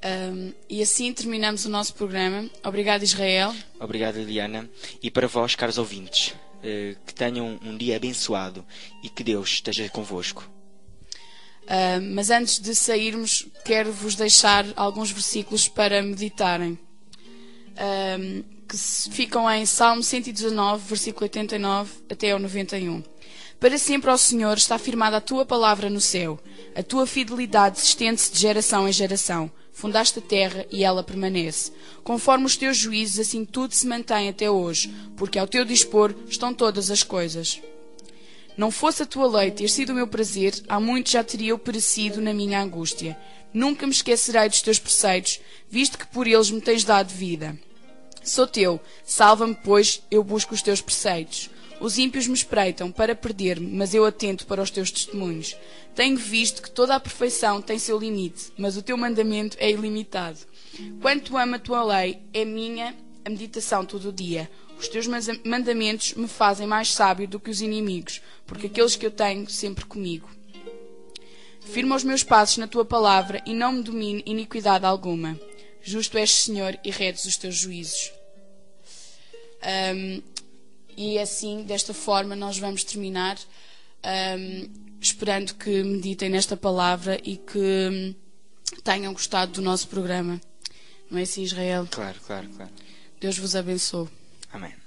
E assim terminamos o nosso programa. Obrigado, Israel. Obrigado, Liliana. E para vós, caros ouvintes, que tenham um dia abençoado e que Deus esteja convosco. Mas antes de sairmos, quero-vos deixar alguns versículos para meditarem, que ficam em Salmo 119, versículo 89 até ao 91. Para sempre, ó Senhor, está firmada a tua palavra no céu. A tua fidelidade estende-se de geração em geração. Fundaste a terra e ela permanece. Conforme os teus juízos, assim tudo se mantém até hoje, porque ao teu dispor estão todas as coisas. Não fosse a tua lei ter sido o meu prazer, há muito já teria eu perecido na minha angústia. Nunca me esquecerei dos teus preceitos, visto que por eles me tens dado vida. Sou teu, salva-me, pois eu busco os teus preceitos. Os ímpios me espreitam para perder-me, mas eu atento para os teus testemunhos. Tenho visto que toda a perfeição tem seu limite, mas o teu mandamento é ilimitado. Quanto amo a tua lei, é minha a meditação todo o dia. Os teus mandamentos me fazem mais sábio do que os inimigos, porque aqueles que eu tenho sempre comigo. Firma os meus passos na tua palavra e não me domine iniquidade alguma. Justo és, Senhor, e retos os teus juízos. E assim, desta forma, nós vamos terminar, esperando que meditem nesta palavra e que tenham gostado do nosso programa. Não é assim, Israel? Claro. Deus vos abençoe. Amém.